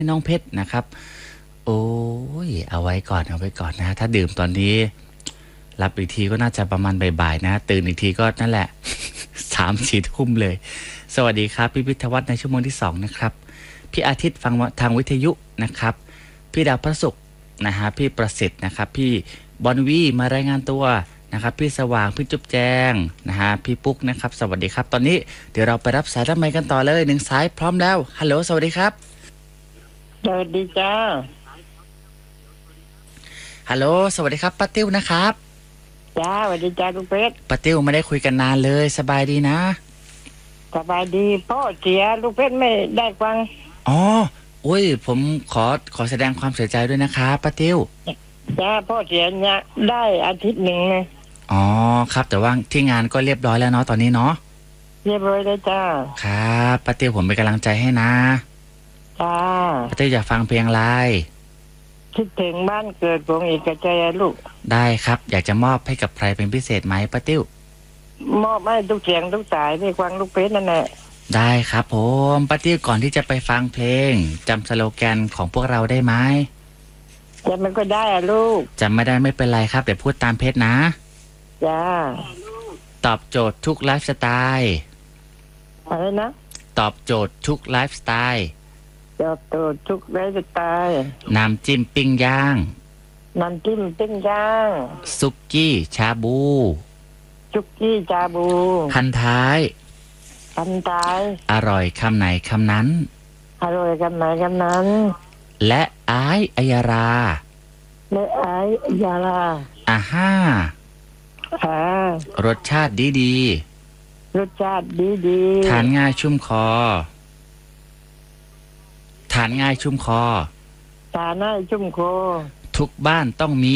น้องเพชรนะครับโอ้ยเอาไว้ก่อนนะถ้าดื่มตอนนี้รับอีกทีก็น่าจะประมาณบ่ายๆนะตื่นอีกทีก็นั่นแหละ3-4 ทุ่มเลยสวัสดีครับพี่พิทวัฒน์ในชั่วโมงที่2นะครับพี่อาทิตย์ฟังทางวิทยุนะครับพี่ดาวพระศุกร์นะฮะพี่ประสิทธิ์นะครับพี่บอนวีมารายงานตัวนะครับพี่สว่างพี่จุ๊บแจงนะฮะพี่ปุ๊กนะครับสวัสดีครับตอนนี้เดี๋ยวเราไปรับสายรับไมค์กันต่อเลย1 สายพร้อมแล้วฮัลโหลสวัสดีครับสวัสดีจ้าฮัลโหลสวัสดีครับป้าติ้วนะครับจ้าสวัสดีจ้าลูกเพชรป้าติ้วไม่ได้คุยกันนานเลยสบายดีนะสบายดีพ่อเสียลูกเพชรไม่ได้ฟังอ๋ออุ้ยผมขอแสดงความเสียใจด้วยนะครับป้าติ้วจ้าพ่อเสียเนี่ยได้อาทิตย์หนึ่งเลยอ๋อครับแต่ว่าที่งานก็เรียบร้อยแล้วเนาะตอนนี้เนาะเรียบร้อยแล้วจ้าครับป้าติ้วผมเป็นกำลังใจให้นะจ้าป้าติ้วอยากฟังเพลงอะไรคิดถึงบ้านเกิดของเอกชัยลูกได้ครับอยากจะมอบให้กับใครเป็นพิเศษไหมป้าติ้วมอบให้ทุกเสียงทุกสายที่ฟังลูกเพชรนั่นแหละได้ครับผมป้าติ้วก่อนที่จะไปฟังเพลงจำสโลแกนของพวกเราได้ไหมจะมันก็ได้ลูกจำไม่ได้ไม่เป็นไรครับเดี๋ยวพูดตามเพชรนะจ้าตอบโจทย์ทุกไลฟ์สไตล์อะไรนะตอบโจทย์ทุกไลฟ์สไตล์ตอบโจทย์ทุกไลฟ์สไตล์น้ำจิ้มปิ้งย่างน้ำจิ้มปิ้งย่างซุกี้ชาบูจุกี้จาบูพันท้ายอร่อยคำไหนคำนั้นอร่อยคำไหนคำนั้นและอ้ายอัยราและอ้ายอัยราอ่าฮ่ารสชาติดีรสชาติดีทานง่ายชุ่มคอทานง่ายชุ่มคอทุกบ้านต้องมี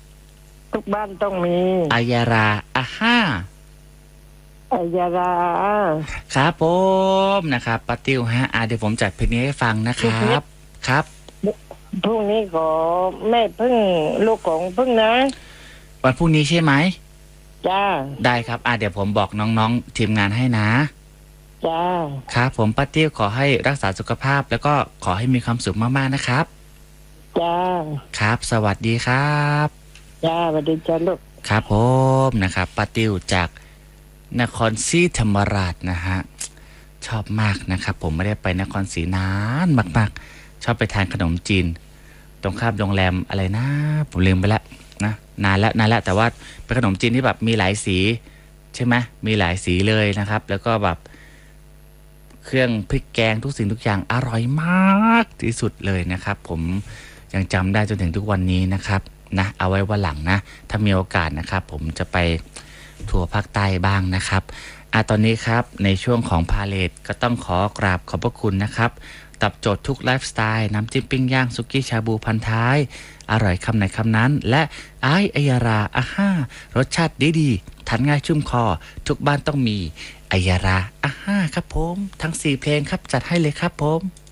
อัยราอ่าฮ่าอัยราครับผมนะครับป้าติ้วฮะเดี๋ยวผมจัดเพลงนี้ให้ฟังนะครับครับพรุ่งนี้ก็แม่พึ่งลูกของพึ่งนะวันพรุ่งนี้ใช่ไหมจ้าได้ครับเดี๋ยวผมบอกน้องๆทีมงานให้นะจ้าครับผมป้าติ้วขอให้รักษาสุขภาพแล้วก็ขอให้มีความสุขมากๆนะครับจ้าครับสวัสดีครับจ้าสวัสดีจ้าลูกครับผมนะครับป้าติ้วจากนครศรีธรรมราชนะฮะชอบมากนะครับผมไม่ได้ไปนครศรีนานมากๆชอบไปทานขนมจีนตรงข้ามโรงแรมอะไรนะผมลืมไปแล้วนะนานแล้วแต่ว่าเป็นขนมจีนที่แบบมีหลายสีใช่ไหมมีหลายสีเลยนะครับแล้วก็แบบเครื่องพริกแกงทุกสิ่งทุกอย่างอร่อยมากที่สุดเลยนะครับผมยังจำได้จนถึงทุกวันนี้นะครับนะเอาไว้วันหลังนะถ้ามีโอกาสนะครับผมจะไปทัวร์ภาคใต้บ้างนะครับตอนนี้ครับในช่วงของพาเลทก็ต้องขอกราบขอบพระคุณนะครับตอบโจทย์ทุกไลฟ์สไตล์น้ำจิ้มปิ้งย่างซุกี้ชาบูพันท้ายอร่อยคำไหนคำนั้นและอ้ายอัยราอ่าฮ่ารสชาติดีทานง่ายชุ่มคอทุกบ้านต้องมีอัยราอ่าฮ่าครับผมทั้ง4 เพลงครับจัดให้เลยครับผม